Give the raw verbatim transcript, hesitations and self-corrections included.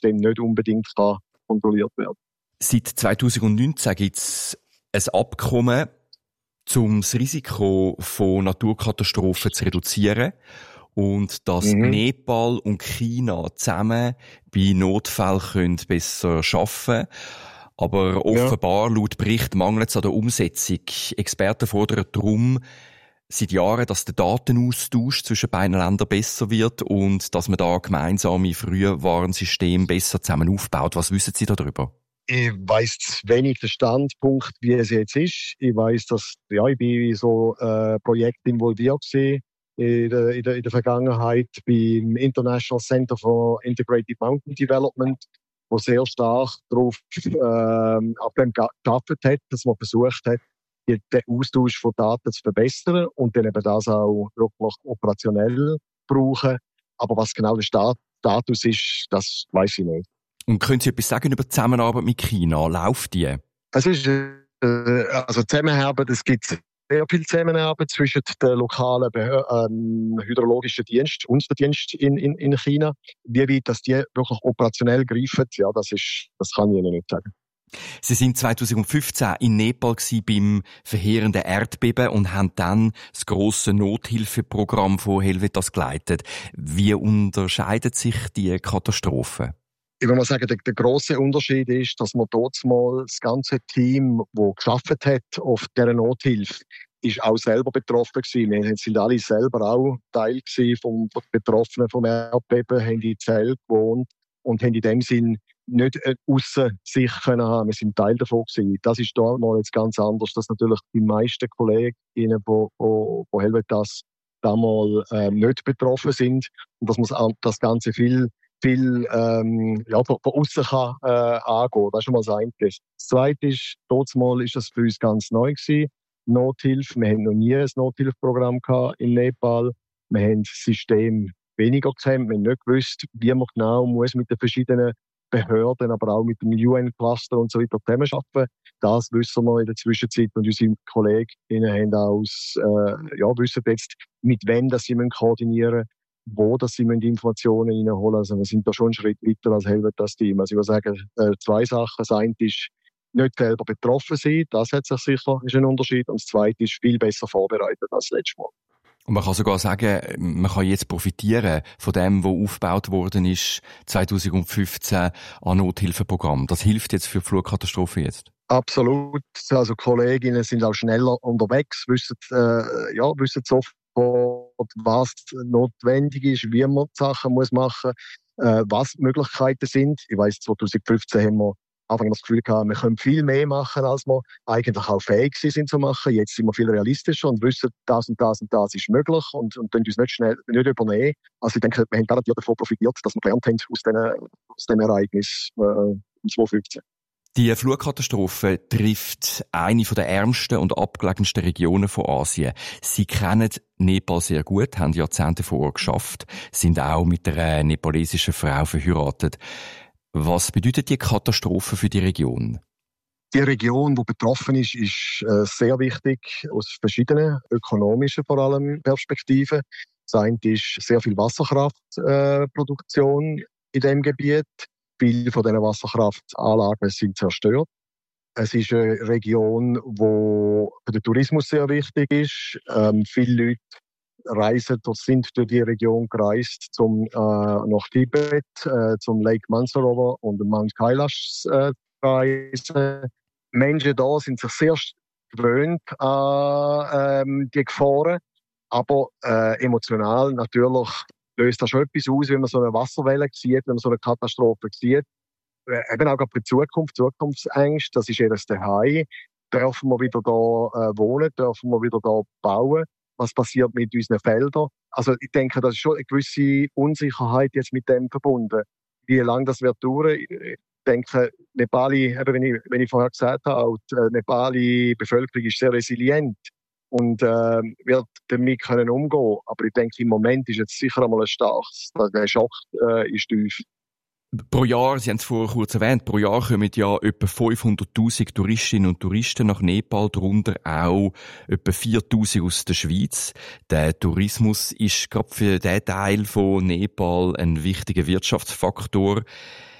System nicht unbedingt kann kontrolliert werden. Seit zweitausendneunzehn gibt es ein Abkommen, um das Risiko von Naturkatastrophen zu reduzieren. Und dass mhm. Nepal und China zusammen bei Notfällen können besser arbeiten können. Aber offenbar, ja. laut Bericht, mangelt es an der Umsetzung. Experten fordern darum seit Jahren, dass der Datenaustausch zwischen beiden Ländern besser wird und dass man da gemeinsame Frühwarnsysteme besser zusammen aufbaut. Was wissen Sie darüber? Ich weiss zu wenig den Standpunkt, wie es jetzt ist. Ich weiss, dass ja, ich bin in so äh, Projekten involviert war. In der, in, der, in der Vergangenheit beim International Center for Integrated Mountain Development, wo sehr stark darauf ähm, auf dem gearbeitet hat, dass man versucht hat, den Austausch von Daten zu verbessern und dann eben das auch wirklich operationell brauchen. Aber was genau der Status ist, das weiss ich nicht. Und können Sie etwas sagen über die Zusammenarbeit mit China? Läuft die? Es ist, äh, also Zusammenarbeit, es gibt sehr viel Zusammenarbeit zwischen den lokalen Behör- ähm, hydrologischen Dienst und dem Dienst in, in, in China. Wie weit, dass die wirklich operationell greifen, ja, das ist, das kann ich Ihnen nicht sagen. Sie sind zweitausendfünfzehn in Nepal gsi beim verheerenden Erdbeben und haben dann das grosse Nothilfeprogramm von Helvetas geleitet. Wie unterscheidet sich die Katastrophe? Ich würde mal sagen, der, der grosse Unterschied ist, dass man dort mal das ganze Team, das gearbeitet hat auf dieser Nothilfe, ist auch selber betroffen gewesen. Wir sind alle selber auch Teil gewesen vom Betroffenen vom Erdbeben, haben in Zelt gewohnt und haben in dem Sinn nicht aussen sich können haben. Wir sind Teil davon gewesen. Das ist da mal jetzt ganz anders, dass natürlich die meisten Kolleginnen von, von, von Helvetas damals äh, nicht betroffen sind und dass man das Ganze viel viel ähm, ja, von, von außen kann äh, angehen. Das ist schon mal das eine. Das zweite ist, dort mal ist das für uns ganz neu gewesen. Nothilfe. Wir haben noch nie ein Nothilfeprogramm gehabt in Nepal. Wir haben das System weniger gekannt. Wir haben nicht gewusst, wie man genau muss mit den verschiedenen Behörden, aber auch mit dem U N-Cluster und so weiter zusammenarbeiten. Das wissen wir in der Zwischenzeit und unsere Kolleginnen haben auch äh, ja, wissen jetzt, mit wem das sie koordinieren müssen, wo dass sie Informationen reinholen. Also wir sind da schon einen Schritt weiter als Helvetas-Team. Also ich würde sagen, äh, zwei Sachen. Das eine ist, nicht selber betroffen sein, das hat sich sicher, ist ein Unterschied. Und das zweite ist, viel besser vorbereitet als letztes Mal. Und man kann sogar sagen, man kann jetzt profitieren von dem, was aufgebaut worden ist zweitausendfünfzehn an Nothilfeprogramm. Das hilft jetzt für die Flutkatastrophe jetzt? Absolut. Also Kolleginnen sind auch schneller unterwegs, wissen, äh, ja, wissen sofort, was notwendig ist, wie man die Sachen muss machen muss, äh, was die Möglichkeiten sind. Ich weiss, zweitausendfünfzehn haben wir Anfang das Gefühl gehabt, wir können viel mehr machen, als wir eigentlich auch fähig sind zu machen. Jetzt sind wir viel realistischer und wissen, das und das und das ist möglich und, und können uns nicht schnell, nicht übernehmen. Also ich denke, wir haben garantiert davon profitiert, dass wir gelernt haben aus dem, aus dem Ereignis äh, zweitausendfünfzehn. Die Flutkatastrophe trifft eine der ärmsten und abgelegensten Regionen von Asien. Sie kennen Nepal sehr gut, haben Jahrzehnte vor Ort geschafft, sind auch mit einer nepalesischen Frau verheiratet. Was bedeutet die Katastrophe für die Region? Die Region, die betroffen ist, ist äh, sehr wichtig aus verschiedenen ökonomischen vor allem Perspektiven. Das eine ist sehr viel Wasserkraftproduktion äh, in diesem Gebiet. Viele von diesen Wasserkraftanlagen sind zerstört. Es ist eine Region, die für den Tourismus sehr wichtig ist. Ähm, viele Leute reisen, dort sind durch die Region gereist, zum, äh, nach Tibet, äh, zum Lake Mansarovar und Mount Kailash äh, reisen. Menschen da sind sich sehr gewöhnt an ähm, die Gefahren, aber äh, emotional natürlich löst das schon etwas aus, wenn man so eine Wasserwelle sieht, wenn man so eine Katastrophe sieht. Eben auch für die Zukunft, Zukunftsängste, das ist jedes Daheim. Dürfen wir wieder da äh, wohnen, dürfen wir wieder da bauen? Was passiert mit unseren Feldern? Also ich denke, das ist schon eine gewisse Unsicherheit jetzt mit dem verbunden. Wie lange das wird dauern? Ich denke, Nepali, eben wenn ich, wenn ich vorher gesagt habe, auch die Nepali Bevölkerung ist sehr resilient und äh, wird damit können umgehen. Aber ich denke, im Moment ist jetzt sicher einmal ein starkes, der Schock äh, ist tief. Pro Jahr, Sie haben es vorher kurz erwähnt, pro Jahr kommen ja etwa fünfhunderttausend Touristinnen und Touristen nach Nepal, darunter auch etwa viertausend aus der Schweiz. Der Tourismus ist gerade für diesen Teil von Nepal ein wichtiger Wirtschaftsfaktor.